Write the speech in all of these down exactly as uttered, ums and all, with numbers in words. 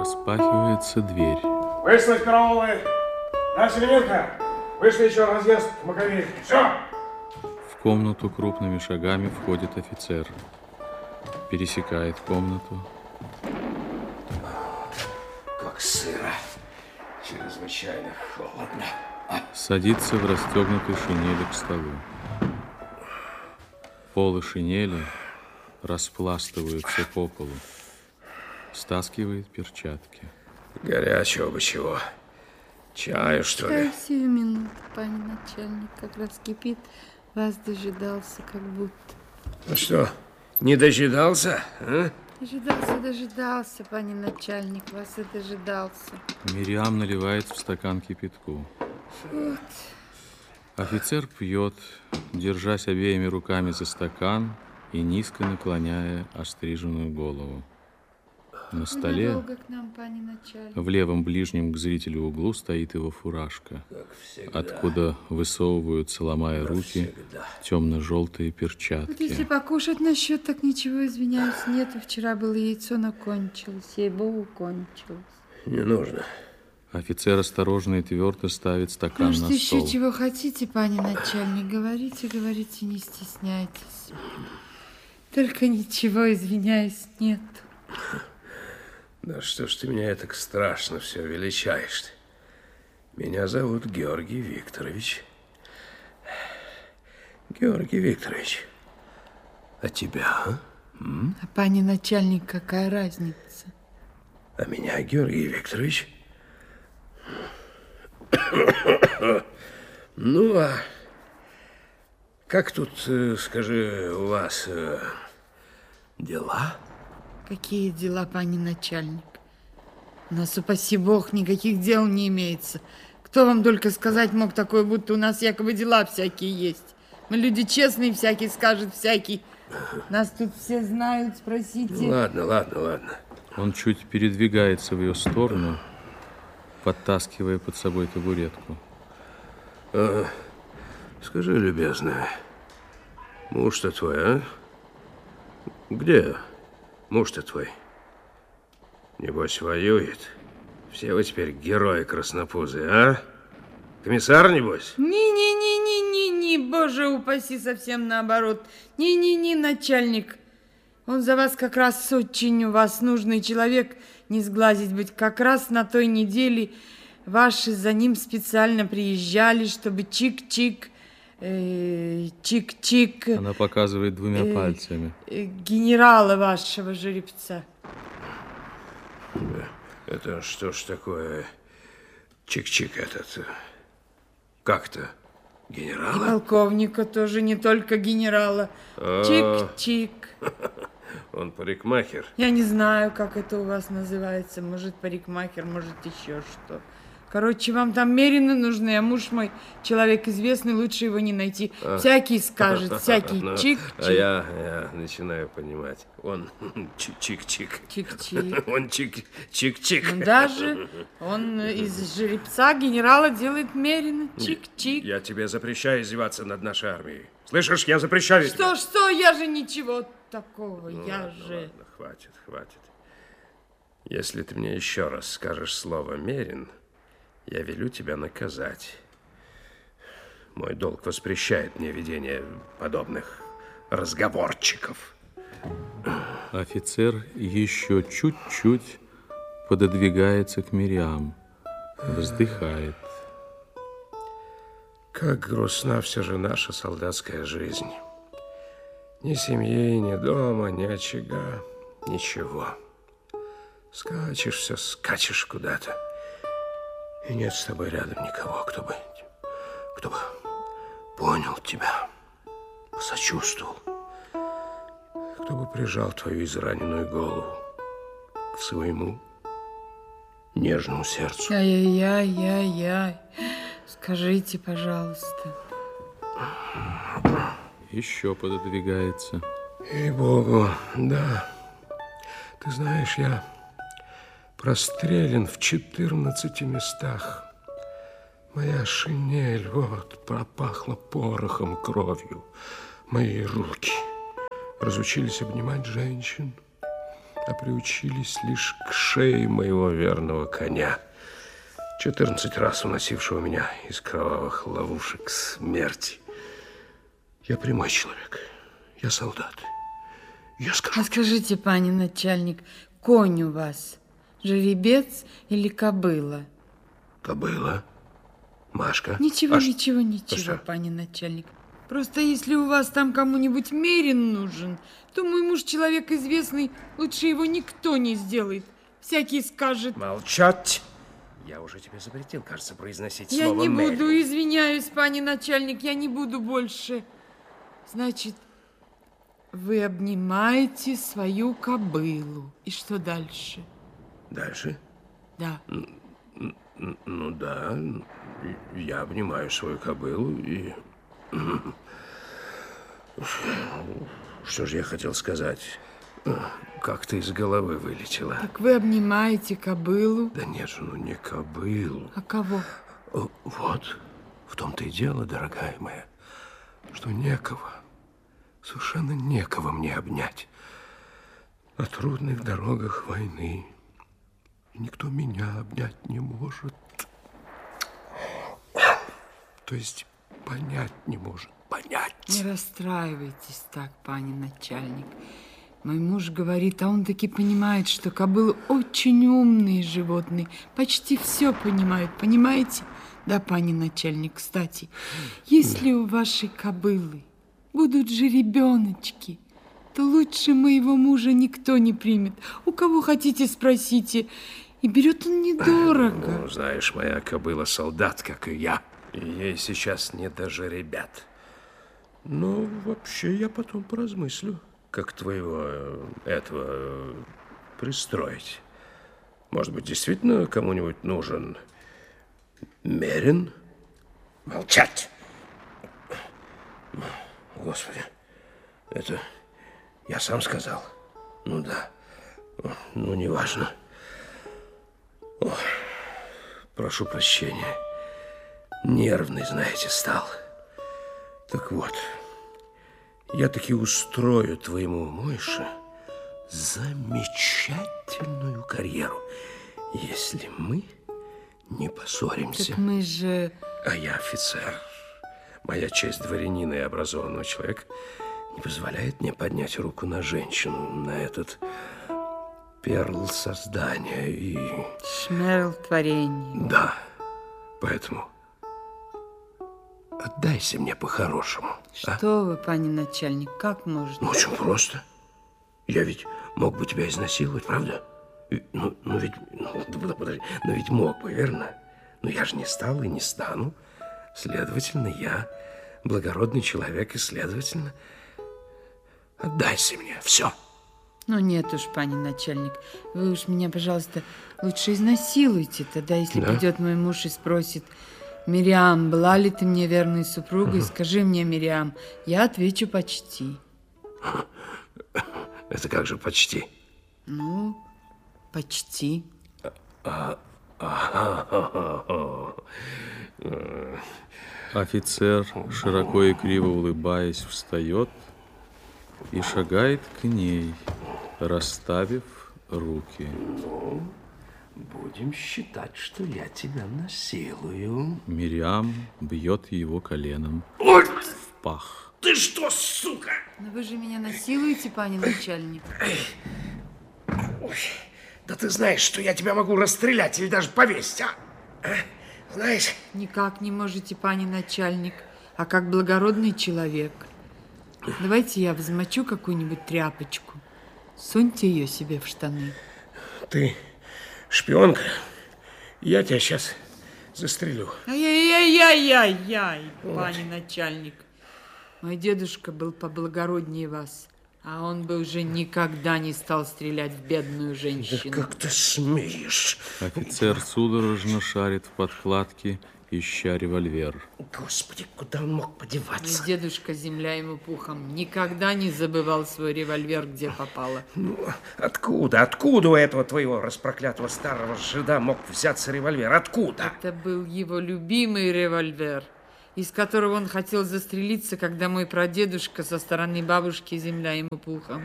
Распахивается дверь. Выслать караулы! На, Семененко! Вышли еще разъезд к Маковеевке. Все! В комнату крупными шагами входит офицер. Пересекает комнату. Как сыро. Чрезвычайно холодно. Садится в расстегнутой шинели к столу. Полы шинели распластываются по полу. Стаскивает перчатки. Горячего бы чего. Чаю, что ли? Дай сию минуту, пани начальник. Как раз кипит. Вас дожидался, как будто. Ну что, не дожидался, а? Дожидался, дожидался, пани начальник. Вас и дожидался. Мириам наливает в стакан кипятку. Вот. Офицер пьет, держась обеими руками за стакан и низко наклоняя остриженную голову. На столе, Недолго к нам, пани начальник. в левом ближнем к зрителю углу, стоит его фуражка, откуда высовываются, ломая руки, темно-желтые перчатки. Вот если покушать насчет, так ничего, извиняюсь, нету. Вчера было яйцо, но кончилось. Ей-богу, кончилось. Не нужно. Офицер осторожно и твердо ставит стакан Может, на стол. еще чего хотите, пани начальник? Говорите, говорите, не стесняйтесь. Только ничего, извиняюсь, нет. Да что ж ты меня так страшно все величаешь -то? Меня зовут Георгий Викторович. Георгий Викторович. А тебя, а? М? А пани начальник, какая разница? А меня Георгий Викторович. Ну, а как тут, скажи, у вас дела? Какие дела, пани начальник? У нас, упаси бог, никаких дел не имеется. Кто вам только сказать мог такое, будто у нас якобы дела всякие есть? Мы люди честные, всякий скажет, всякий. Нас тут все знают, спросите. Ну, ладно, ладно, ладно. Он чуть передвигается в ее сторону, подтаскивая под собой табуретку. А, скажи, любезная, муж-то твой, а? Где муж-то твой? Небось, воюет. Все вы теперь герои краснопузые, а? Комиссар, небось? Не-не-не-не-не-не, боже упаси, совсем наоборот. Не-не-не, начальник. Он за вас как раз очень у вас нужный человек, не сглазить быть. Как раз на той неделе ваши за ним специально приезжали, чтобы чик-чик, э, чик-чик. Она показывает двумя э, пальцами. Э, генерала вашего жеребца. Это что ж такое? Чик-чик этот. Как-то? Генерала? И полковника тоже, не только генерала. Чик-чик. Он парикмахер. Я не знаю, как это у вас называется. Может, парикмахер, может, еще что. Короче, вам там мерины нужны, а муж мой человек известный, лучше его не найти. А. Всякий скажет, всякий чик-чик. А я, я начинаю понимать. Он чик-чик. Чик-чик. Он чик-чик. Ну, даже он из жеребца генерала делает мерины. Чик-чик. Я тебе запрещаю издеваться над нашей армией. Слышишь, я запрещаю тебе. Что, что, я же ничего такого, ну, я ладно, же... Ладно, хватит, хватит. Если ты мне еще раз скажешь слово «мерин», я велю тебя наказать. Мой долг воспрещает мне ведение подобных разговорчиков. Офицер еще чуть-чуть пододвигается к Мириам, вздыхает. Как грустна все же наша солдатская жизнь. Ни семьи, ни дома, ни очага, ничего. Скачешь все, скачешь куда-то. И нет с тобой рядом никого, кто бы, кто бы понял тебя, сочувствовал, кто бы прижал твою израненную голову к своему нежному сердцу. Ай-яй-яй-яй-яй. Скажите, пожалуйста. Еще пододвигается. Ей-богу, да. Ты знаешь, я прострелен в четырнадцати местах. Моя шинель, вот, пропахла порохом, кровью. Мои руки разучились обнимать женщин. а приучились лишь к шее моего верного коня, четырнадцать раз уносившего меня из кровавых ловушек смерти. Я прямой человек, я солдат. Я скажу... А скажите, пане начальник, конь у вас жеребец или кобыла? Кобыла. Машка. Ничего, а ничего, ш... ничего, а пане начальник. Просто если у вас там кому-нибудь мерин нужен, то мой муж человек известный, лучше его никто не сделает. Всякий скажет... Молчать! Я уже тебе запретил, кажется, произносить Я слово не «мерин». буду, извиняюсь, пане начальник, я не буду больше. Значит, вы обнимаете свою кобылу. И что дальше? Дальше? Да. Ну да, я обнимаю свою кобылу и... Что же я хотел сказать? Как-то из головы вылетело. Так вы обнимаете кобылу? Да нет же, ну не кобылу. А кого? Вот, в том-то и дело, дорогая моя, что некого, совершенно некого мне обнять на трудных дорогах войны. И никто меня обнять не может. То есть понять не может, понять. Не расстраивайтесь так, пане начальник. Мой муж говорит, а он таки понимает, что кобылы очень умные животные, почти все понимают, понимаете? Да, пане начальник, кстати, если у вашей кобылы будут жеребеночки, то лучше моего мужа никто не примет. У кого хотите, спросите. И берет он недорого. Ну, знаешь, моя кобыла солдат, как и я. И ей сейчас не до жеребят. Ну, вообще, я потом поразмыслю, как твоего этого пристроить. Может быть, действительно кому-нибудь нужен мерин? Молчать! Господи, это я сам сказал. Ну да, ну неважно. Ох, прошу прощения. Нервный, знаете, стал. Так вот, я таки устрою твоему Мойше замечательную карьеру, если мы не поссоримся. Так мы же... А я офицер. Моя честь дворянина и образованного человека не позволяет мне поднять руку на женщину, на этот перл создания и... Шмерл творения. Да, поэтому отдайся мне по-хорошему. Что а? вы, пане начальник, как можно? Ну, очень просто. Я ведь мог бы тебя изнасиловать, правда? И, ну, ну, ведь, ну, подожди, ну, ведь мог бы, верно? Но я же не стал и не стану. Следовательно, я благородный человек, и, следовательно, отдайся мне, все. Ну, нет уж, пане начальник, вы уж меня, пожалуйста, лучше изнасилуйте. Тогда, если Да? придет мой муж и спросит: Мириам, была ли ты мне верной супругой? Угу. Скажи мне, Мириам. Я отвечу: почти. Это как же почти? Ну, почти. Офицер, широко и криво улыбаясь, встает и шагает к ней, расставив руки. Ну, будем считать, что я тебя насилую. Мириам бьет его коленом Ой, в пах. ты что, сука? Но вы же меня насилуете, пане начальник. Ой, да ты знаешь, что я тебя могу расстрелять или даже повесить, а? а? Знаешь? Никак не можете, пане начальник, а как благородный человек. Давайте я взмочу какую-нибудь тряпочку. Суньте ее себе в штаны. Ты шпионка. Я тебя сейчас застрелю. Ай-яй-яй-яй-яй, пане начальник. Мой дедушка был поблагороднее вас, а он бы уже никогда не стал стрелять в бедную женщину. Да как ты смеешь? Офицер судорожно шарит в подкладке, ища револьвер. Господи, куда он мог подеваться? Мой дедушка, земля ему пухом, никогда не забывал свой револьвер, где попало. Ну, откуда, откуда у этого твоего распроклятого старого жида мог взяться револьвер? Откуда? Это был его любимый револьвер, из которого он хотел застрелиться, когда мой прадедушка со стороны бабушки, земля ему пухом,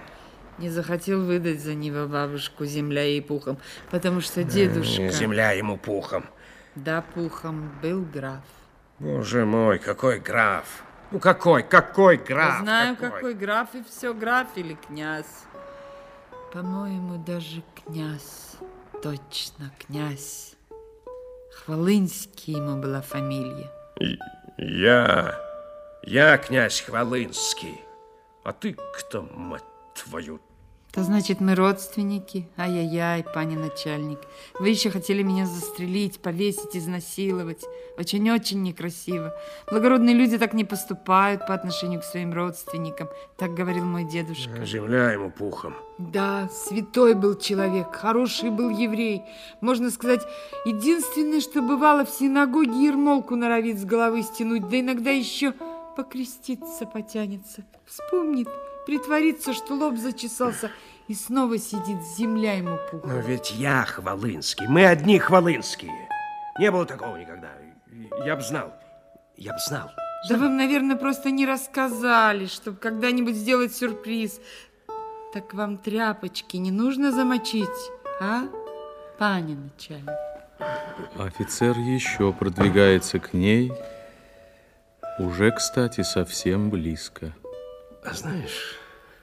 Не захотел выдать за него бабушку, земля ей пухом, потому что дедушка... Земля ему пухом. Да, пухом был граф. Боже мой, какой граф. Ну какой, какой граф? Я знаю, какой, какой граф, и все, граф или князь. По-моему, даже князь. Точно, князь. Хвалынский ему была фамилия. Я, я князь Хвалынский. А ты кто, мать твою? Это значит, мы родственники. Ай-яй-яй, пани начальник. Вы еще хотели меня застрелить, повесить, изнасиловать. Очень-очень некрасиво. Благородные люди так не поступают по отношению к своим родственникам. Так говорил мой дедушка. Земля ему пухом. Да, святой был человек, хороший был еврей. Можно сказать, единственное, что бывало в синагоге, ермолку норовит с головы стянуть, да иногда еще покреститься потянется. Вспомнит, притворится, что лоб зачесался, и снова сидит, земля ему пухом. Но ведь я Хвалынский, мы одни Хвалынские. Не было такого никогда. Я б знал, я б знал. Да вы, наверное, просто не рассказали, чтобы когда-нибудь сделать сюрприз. Так вам тряпочки не нужно замочить, а, пани начальник? Офицер еще продвигается к ней, уже, кстати, совсем близко. А знаешь,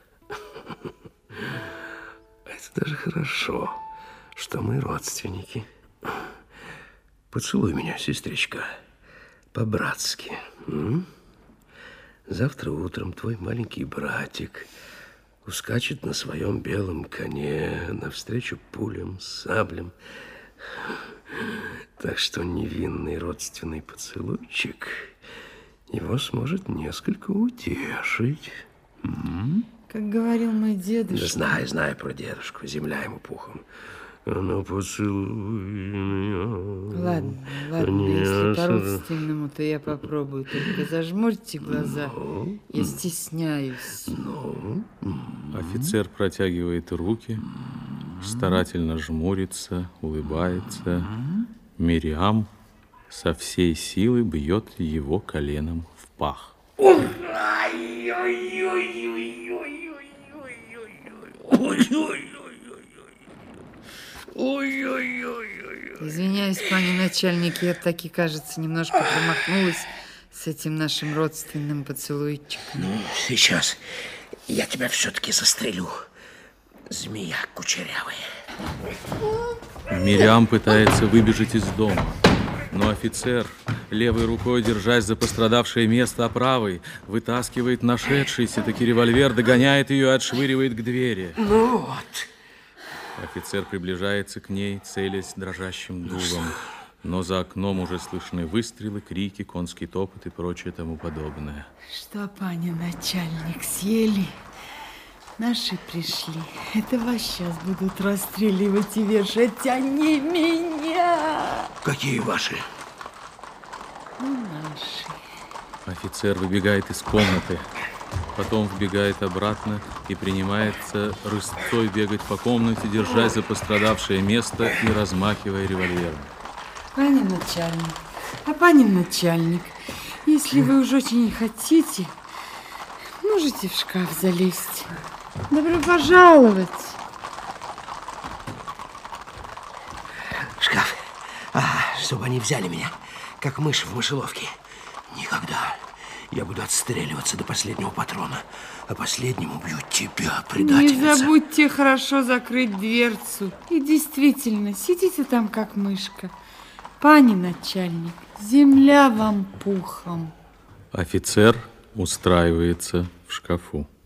это даже хорошо, что мы родственники. Поцелуй меня, сестричка, по-братски. М? Завтра утром твой маленький братик ускачет на своем белом коне навстречу пулям, саблям. Так что невинный родственный поцелуйчик его сможет несколько утешить. М? Как говорил мой дедушка. Да знаю, знаю про дедушку, земля ему пухом. Ну, поцелуй меня. Ладно, ладно, если по-родственному, то я попробую. Только зажмурьте глаза. Ну, Я стесняюсь. ну, Офицер протягивает руки, старательно жмурится, улыбается. Мириам со всей силы бьет его коленом в пах. Извиняюсь, пани начальник, я таки, кажется, немножко промахнулась с этим нашим родственным поцелуйчиком. ну, сейчас я тебя все-таки застрелю, змея кучерявая. Мириам пытается выбежать из дома, но офицер, левой рукой держась за пострадавшее место, а правой вытаскивает нашедшийся таки револьвер, догоняет ее и отшвыривает к двери. Ну вот. Офицер приближается к ней, целясь дрожащим дулом, но за окном уже слышны выстрелы, крики, конский топот и прочее тому подобное. Что, пани начальник, съели? Наши пришли. Это вас сейчас будут расстреливать и вешать, а не меня. Какие ваши? Ну, наши. Офицер выбегает из комнаты, потом вбегает обратно и принимается рысцой бегать по комнате, держась за пострадавшее место и размахивая револьвером. Пани начальник, а пани начальник, если вы уж очень хотите, можете в шкаф залезть. Добро пожаловать. Шкаф. А, чтобы они взяли меня, как мышь в мышеловке. Никогда. Я буду отстреливаться до последнего патрона, а последним убью тебя, предательница. Не забудьте хорошо закрыть дверцу. И действительно, сидите там, как мышка. Пани начальник, земля вам пухом. Офицер устраивается в шкафу.